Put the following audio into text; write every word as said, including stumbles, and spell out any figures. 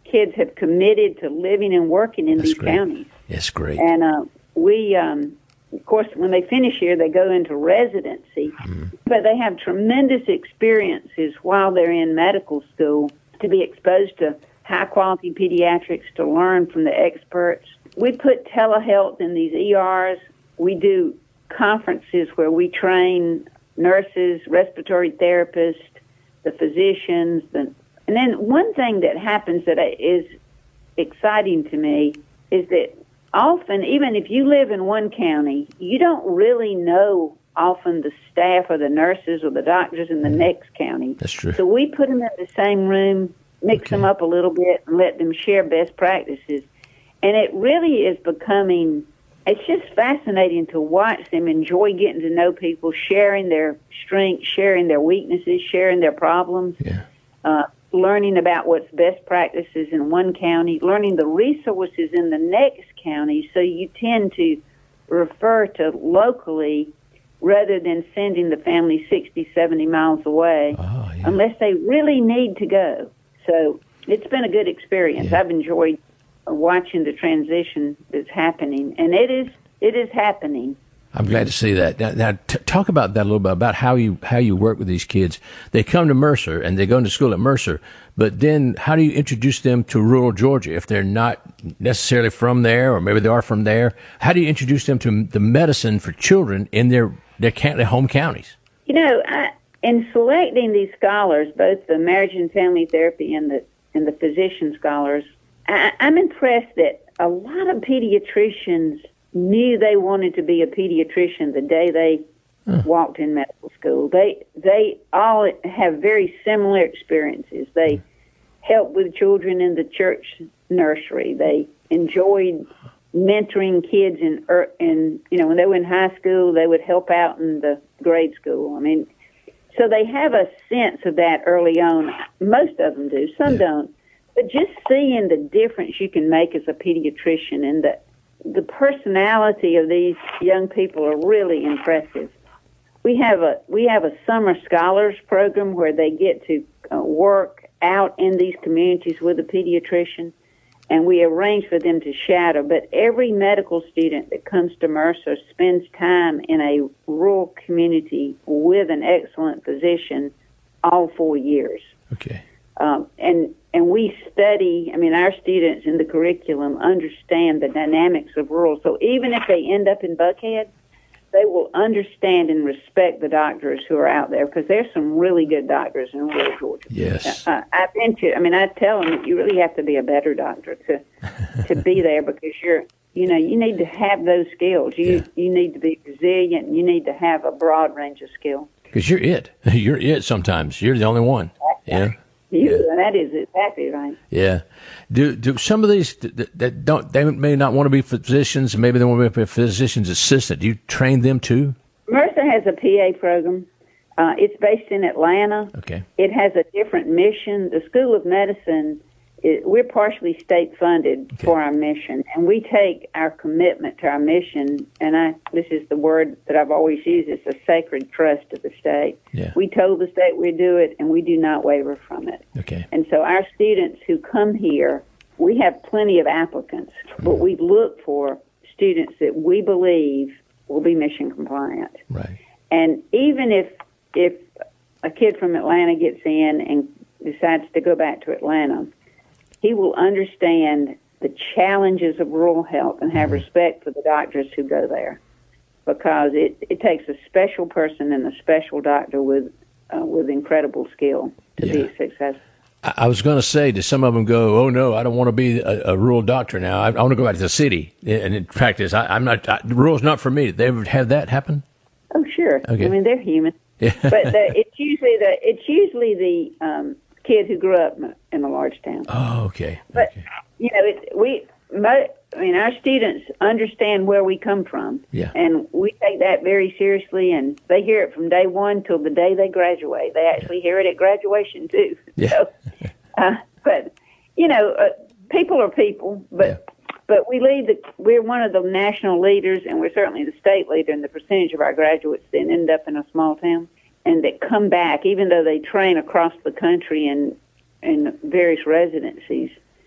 kids have committed to living and working in That's these great. counties. That's great. And uh, we, um, of course, when they finish here, they go into residency. Mm. But they have tremendous experiences while they're in medical school to be exposed to high-quality pediatrics, to learn from the experts. We put telehealth in these E Rs. We do conferences where we train nurses, respiratory therapists, the physicians. The, and then one thing that happens that is exciting to me is that often, even if you live in one county, you don't really know often the staff or the nurses or the doctors in the next county. That's true. So we put them in the same room, mix okay. them up a little bit, and let them share best practices. And it really is becoming, it's just fascinating to watch them enjoy getting to know people, sharing their strengths, sharing their weaknesses, sharing their problems, yeah. uh, learning about what's best practices in one county, learning the resources in the next county. So you tend to refer to locally rather than sending the family sixty, seventy miles away, oh, yeah. unless they really need to go. So it's been a good experience. Yeah. I've enjoyed watching the transition that's happening, and it is it is happening. I'm glad to see that. Now, now t- talk about that a little bit, about how you how you work with these kids. They come to Mercer, and they go to school at Mercer, but then how do you introduce them to rural Georgia if they're not necessarily from there, or maybe they are from there? How do you introduce them to the medicine for children in their their, their home counties? You know, I, in selecting these scholars, both the marriage and family therapy and the and the physician scholars, I, I'm impressed that a lot of pediatricians knew they wanted to be a pediatrician the day they huh. walked in medical school. They they all have very similar experiences. They helped with children in the church nursery. They enjoyed mentoring kids in, in you know, when they were in high school, they would help out in the grade school. I mean, so they have a sense of that early on. Most of them do. Some yeah. don't. But just seeing the difference you can make as a pediatrician and the the personality of these young people are really impressive. We have a we have a summer scholars program where they get to uh, work out in these communities with a pediatrician, and we arrange for them to shadow. But every medical student that comes to Mercer spends time in a rural community with an excellent physician all four years. Okay. Um, and and we study, I mean, our students in the curriculum understand the dynamics of rural. So even if they end up in Buckhead, they will understand and respect the doctors who are out there, because there's some really good doctors in rural Georgia. Yes. Uh, I've been to, I mean, I tell them that you really have to be a better doctor to to be there, because you're, you know, you need to have those skills. You Yeah. you need to be resilient. You need to have a broad range of skills. Because you're it. You're it sometimes. You're the only one. Yeah. You, Yeah. That is exactly right. Yeah. Do do some of these that, that don't, they may not want to be physicians, maybe they want to be a physician's assistant. Do you train them too? Mercer has a P A program. Uh, it's based in Atlanta. Okay. It has a different mission. The School of Medicine, is, we're partially state funded Okay. for our mission, and we take our commitment to our mission, and I this is the word that I've always used, it's a sacred trust to the state. Yeah. We told the state we'd do it, and we do not waver from it. Okay. And so our students who come here, we have plenty of applicants, but we look for students that we believe will be mission compliant. Right. And even if if a kid from Atlanta gets in and decides to go back to Atlanta, he will understand the challenges of rural health and have Mm-hmm. respect for the doctors who go there, because it, it takes a special person and a special doctor with uh, with incredible skill to Yeah. be successful. I, I was going to say, do some of them go, oh, no, I don't want to be a, a rural doctor now. I, I want to go back to the city and, and practice. I, I'm not, I, rural's not for me. Did they ever have that happen? Oh, sure. Okay. I mean, they're human. Yeah. But the, it's usually the it's usually the um, kid who grew up in a, in a large town. Oh, okay. But okay. you know, it, we, mo- I mean, our students understand where we come from, Yeah. and we take that very seriously. And they hear it from day one till the day they graduate. They actually Yeah. hear it at graduation too. Yeah. So, uh, but you know, uh, people are people. But Yeah. but we lead the. We're one of the national leaders, and we're certainly the state leader in the percentage of our graduates that end up in a small town and that come back, even though they train across the country in in various residencies.